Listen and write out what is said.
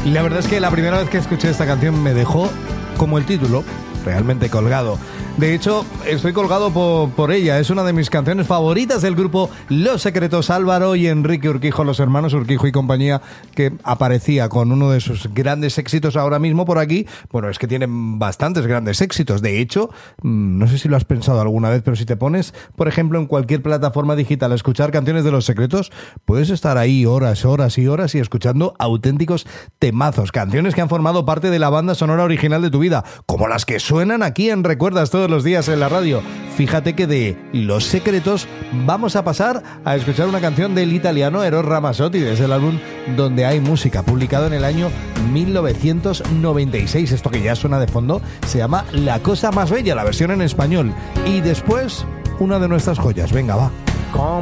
Y la verdad es que la primera vez que escuché esta canción me dejó, como el título, realmente colgado. De hecho, estoy colgado por ella. Es una de mis canciones favoritas del grupo Los Secretos. Álvaro y Enrique Urquijo, los hermanos Urquijo y compañía, que aparecía con uno de sus grandes éxitos ahora mismo por aquí. Bueno, es que tienen bastantes grandes éxitos. De hecho, no sé si lo has pensado alguna vez, pero si te pones, por ejemplo, en cualquier plataforma digital a escuchar canciones de Los Secretos, puedes estar ahí horas y escuchando auténticos temazos. Canciones que han formado parte de la banda sonora original de tu vida, como las que suenan aquí en Recuerdas todos los días en la radio. Fíjate que de Los Secretos vamos a pasar a escuchar una canción del italiano Eros Ramazzotti, desde el álbum Donde hay música, publicado en el año 1996. Esto que ya suena de fondo se llama La cosa más bella, la versión en español. Y después, una de nuestras joyas. Venga, va. Como